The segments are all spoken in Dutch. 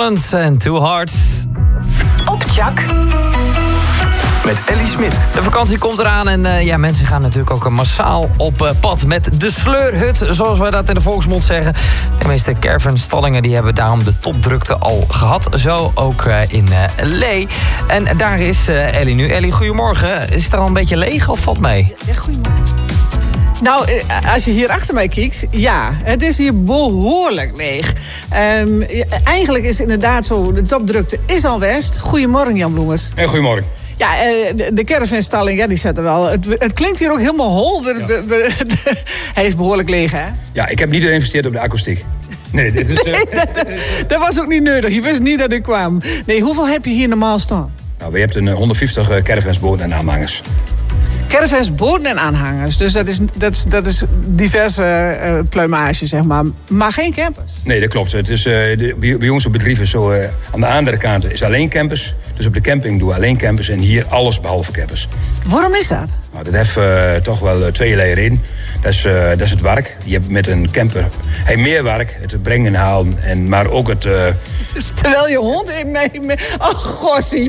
Collins en Two Hearts. Op Chak. Met Ellie Smit. De vakantie komt eraan en mensen gaan natuurlijk ook massaal op pad met de sleurhut, zoals wij dat in de volksmond zeggen. De meeste caravanstallingen die hebben daarom de topdrukte al gehad. Zo ook in Lee. En daar is Ellie nu. Ellie, goedemorgen. Is het er al een beetje leeg of valt mee? Ja, goedemorgen. Nou, als je hier achter mij kijkt, ja, het is hier behoorlijk leeg. Eigenlijk is het inderdaad zo, de topdrukte is al best. Goedemorgen, Jan Bloemers. Hey, goedemorgen. Ja, de caravanstalling, ja, die zit er wel. Het klinkt hier ook helemaal hol. Ja. Hij is behoorlijk leeg, hè? Ja, ik heb niet geïnvesteerd op de akoestiek. Nee, dat was ook niet nodig. Je wist niet dat ik kwam. Nee, hoeveel heb je hier normaal staan? Nou, we hebben 150 caravansboten en aanhangers. Caravans, boten en aanhangers. Dus dat is diverse pluimage, zeg maar. Maar geen campers. Nee, dat klopt. Het is, bij ons bedrijf is zo... aan de andere kant is alleen campers. Dus op de camping doen we alleen campers. En hier alles behalve campers. Waarom is dat? Nou, dat heeft toch wel tweeërlei reden. Dat is het werk. Je hebt met een camper meer werk. Het brengen en halen. Maar ook het... Terwijl je hond even mee... Oh, gossie.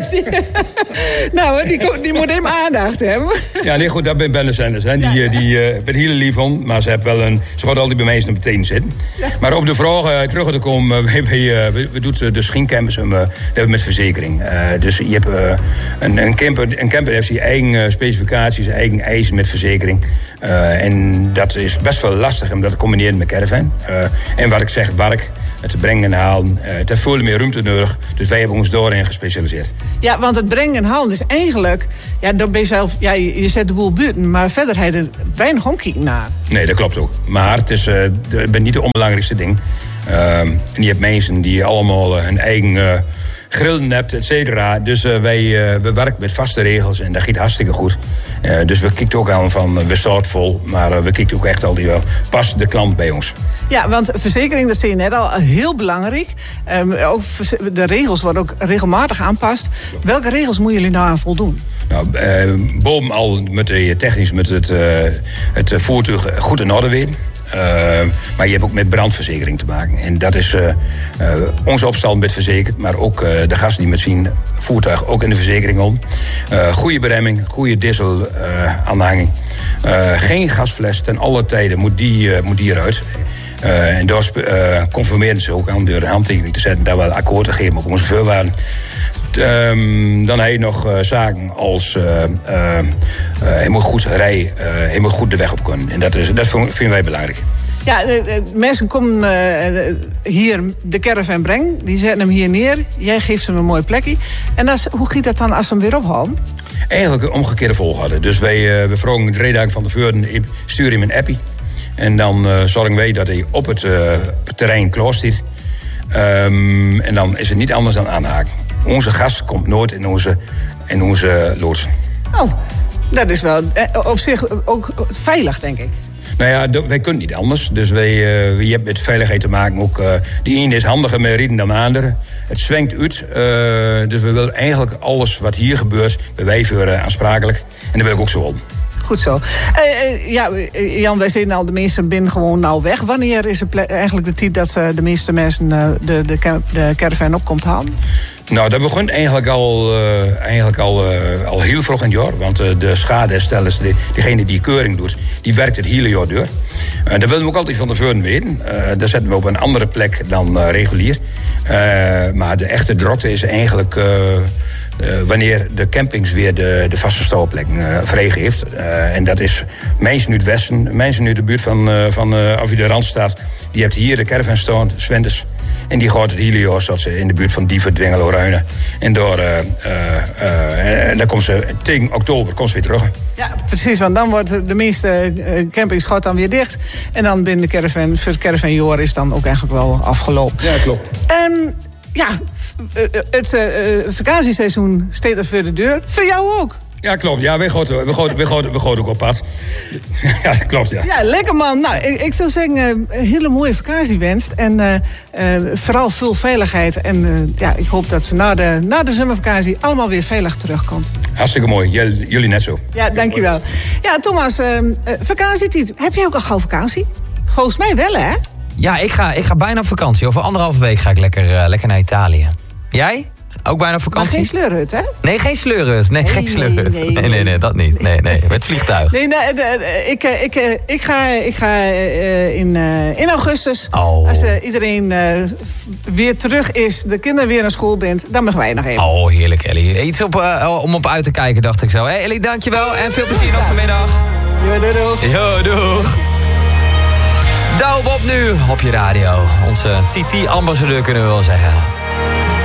Nou, die moet even aandacht hebben. Ja, nee, goed, dat ben Ben de Sanders. Die ben heel lief hond, maar ze gaat altijd bij mij op meteen zitten. Ja. Maar op de vraag terug te komen, we doen dus geen campers, we hebben met verzekering. Dus je hebt een camper heeft zijn eigen specificaties, zijn eigen eisen met verzekering. En dat is best wel lastig om dat te combineren met caravan. En wat ik zeg, werk, het brengen en halen, het heeft veel meer ruimte nodig. Dus wij hebben ons daarin gespecialiseerd. Ja, want het brengen en halen is eigenlijk... Ja, dan ben je zelf... Ja, je zet de boel buiten, maar verder heb je er weinig omkijken naar. Nee, dat klopt ook. Maar het is niet het onbelangrijkste ding. En je hebt mensen die allemaal hun eigen grillen hebben, et cetera. Dus we werken met vaste regels en dat gaat hartstikke goed. Dus we kijken ook aan van, we staan vol, maar we kijken ook echt al die past de klant bij ons. Ja, want verzekering, dat zie je net al, heel belangrijk. Ook de regels worden ook regelmatig aanpast. Welke regels moeten jullie nou aan voldoen? Nou, bovenal met het voertuig goed in orde weten. Maar je hebt ook met brandverzekering te maken. En dat is onze opstal met verzekerd, maar ook de gasten die met zijn voertuig ook in de verzekering om. Goede beremming, goede diesel aanhanging. Geen gasfles, ten alle tijden moet die eruit. En daar conformeerden ze ook aan door een handtekening te zetten, daar wel akkoord te geven op onze voorwaarden. Dan heb je nog zaken als je moet goed rijden, je moet goed de weg op kunnen. En dat vinden wij belangrijk. Ja, mensen komen hier de caravan brengen. Die zetten hem hier neer. Jij geeft hem een mooi plekje. En hoe gaat dat dan als ze hem weer ophalen? Eigenlijk een omgekeerde volgorde. Dus we vragen 3 dagen van tevoren, sturen hem een appie. En dan zorgen wij dat hij op het terrein klaar staat. En dan is het niet anders dan aanhaken. Onze gast komt nooit in onze loods. Oh, dat is wel op zich ook veilig, denk ik. Nou ja, wij kunnen niet anders. Dus je hebt met veiligheid te maken. Ook, de ene is handiger met rijden dan de andere. Het zwengt uit. Dus we willen eigenlijk alles wat hier gebeurt, bij wij voor aansprakelijk. En dat wil ik ook zo doen. Goed zo. Jan, wij zien al, de meesten binnen gewoon nou weg. Wanneer is het eigenlijk de tijd dat de meeste mensen de caravan op komt halen? Nou, dat begint eigenlijk al heel vroeg in het jaar. Want de schadeherstellers, degene die keuring doet, die werkt het hele jaar door. Dat willen we ook altijd van tevoren weten. Dat zetten we op een andere plek dan regulier. Maar de echte drokte is eigenlijk... wanneer de campings weer de vaste stouwplek vrijgeeft. En dat is mensen uit het westen, mensen uit de buurt van of je de Randstad. Die hebt hier de caravan staan, Swentes. En die gaat het hele jaar zoals ze in de buurt van Diever, Dwingelo, Ruinen. En dan komt ze tegen oktober komt ze weer terug. Ja, precies, want dan wordt de meeste campings gaat dan weer dicht. En dan binnen de caravan, voor het caravanjaar is dan ook eigenlijk wel afgelopen. Ja, klopt. Ja, het vakantieseizoen staat er voor de deur. Voor jou ook. Ja, klopt. Ja, we gaan ook op pad. Ja, dat klopt, ja. Ja, lekker man. Nou, ik zou zeggen, een hele mooie vakantie wenst. En vooral veel veiligheid. En ik hoop dat ze na de zomervakantie allemaal weer veilig terugkomt. Hartstikke mooi. Jullie net zo. Ja, dankjewel. Ja, Thomas, vakantietijd. Heb jij ook al gauw vakantie? Volgens mij wel, hè? Ja, ik ga bijna op vakantie. Over 1,5 week ga ik lekker naar Italië. Jij? Ook bijna op vakantie? Maar geen sleurhut, hè? Nee, geen sleurhut. Nee, geen sleurhut. Nee, dat niet. Nee, met vliegtuig. Nee, ik ga in augustus. Oh. Als iedereen weer terug is, de kinderen weer naar school bent, dan mogen wij nog even. Oh, heerlijk, Ellie. Iets om op uit te kijken, dacht ik zo. Hé, Ellie, dankjewel en veel plezier nog vanmiddag. Jo, doeg. Jo, doeg. Douw op nu op je radio. Onze TT-ambassadeur kunnen we wel zeggen.